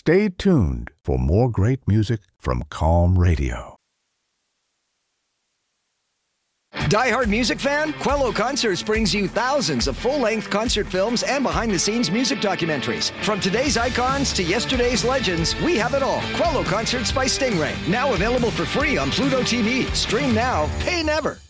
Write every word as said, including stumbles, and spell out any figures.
Stay tuned for more great music from Calm Radio. Die Hard music fan? Quello Concerts brings you thousands of full-length concert films and behind-the-scenes music documentaries. From today's icons to yesterday's legends, we have it all. Quello Concerts by Stingray. Now available for free on Pluto T V. Stream now, pay never.